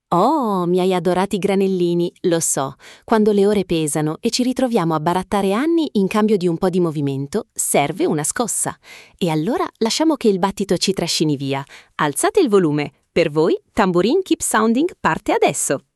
Oh, miei adorati granellini, lo so, quando le ore pesano e ci ritroviamo a barattare anni in cambio di un po' di movimento, serve una scossa. E allora lasciamo che il battito ci trascini via. Alzate il volume. Per voi, Tambourin Keep Sounding parte adesso.